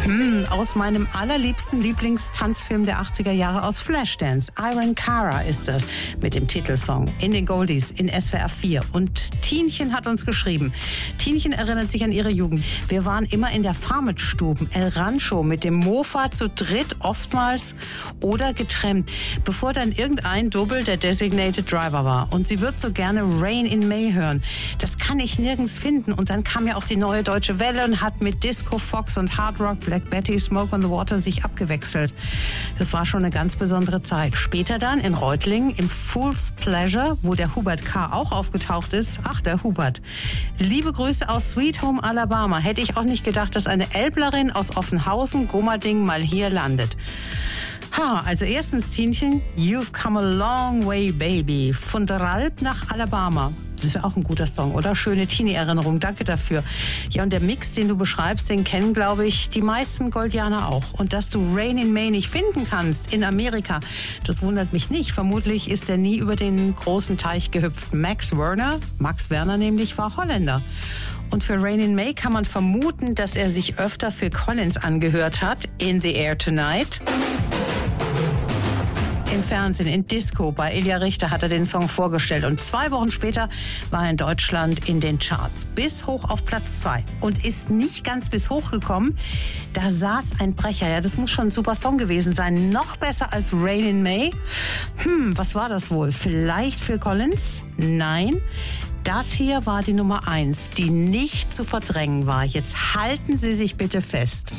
Aus meinem allerliebsten Lieblingstanzfilm der 80er Jahre, aus Flashdance. Irene Cara ist das mit dem Titelsong in den Goldies in SWR 4. Und Tienchen hat uns geschrieben. Tienchen erinnert sich an ihre Jugend. Wir waren immer in der Farmit-Stuben, El Rancho, mit dem Mofa zu dritt, oftmals oder getrennt, bevor dann irgendein Double der Designated Driver war. Und sie wird so gerne Rain in May hören. Das kann ich nirgends finden. Und dann kam ja auch die Neue Deutsche Welle und hat mit Disco Fox und Hard Rock, Black Betty, Smoke on the Water sich abgewechselt. Das war schon eine ganz besondere Zeit. Später dann in Reutlingen im Fool's Pleasure, wo der Hubert K. auch aufgetaucht ist. Ach, der Hubert. Liebe Grüße aus Sweet Home Alabama. Hätte ich auch nicht gedacht, dass eine Elblerin aus Offenhausen, Gomading, mal hier landet. Also erstens, Tienchen, You've Come a Long Way, Baby. Von der Alp nach Alabama. Das wäre auch ein guter Song, oder? Schöne Teenie-Erinnerung, danke dafür. Ja, und der Mix, den du beschreibst, den kennen, glaube ich, die meisten Goldianer auch. Und dass du Rain in May nicht finden kannst in Amerika, das wundert mich nicht. Vermutlich ist er nie über den großen Teich gehüpft. Max Werner nämlich, war Holländer. Und für Rain in May kann man vermuten, dass er sich öfter Phil Collins angehört hat. In the Air Tonight. Im Fernsehen, in Disco, bei Ilja Richter hat er den Song vorgestellt. Und 2 Wochen später war er in Deutschland in den Charts. Bis hoch auf Platz 2. Und ist nicht ganz bis hoch gekommen. Da saß ein Brecher. Ja, das muss schon ein super Song gewesen sein. Noch besser als Rain in May. Was war das wohl? Vielleicht Phil Collins? Nein. Das hier war die Nummer 1, die nicht zu verdrängen war. Jetzt halten Sie sich bitte fest.